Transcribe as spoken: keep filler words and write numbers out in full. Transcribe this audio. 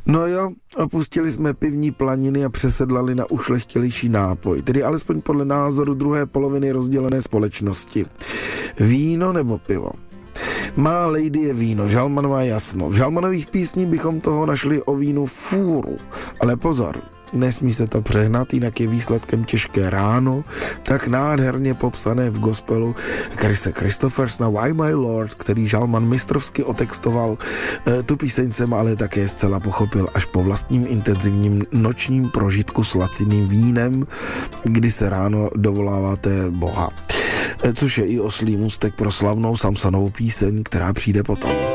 No jo, opustili jsme pivní planiny a přesedlali na ušlechtilejší nápoj, tedy alespoň podle názoru druhé poloviny rozdělené společnosti. Víno nebo pivo? Má lady je víno, Žalman má jasno. V Žalmanových písních bychom toho našli o vínu fůru, ale pozor, nesmí se to přehnat, jinak je výsledkem těžké ráno, tak nádherně popsané v gospelu Chrise Christophersona Why My Lord, který Žalman mistrovsky otextoval. E, tu píseň jsem ale také zcela pochopil až po vlastním intenzivním nočním prožitku s laciným vínem, kdy se ráno dovoláváte Boha. E, což je i oslý můstek pro slavnou Samsonovu píseň, která přijde potom.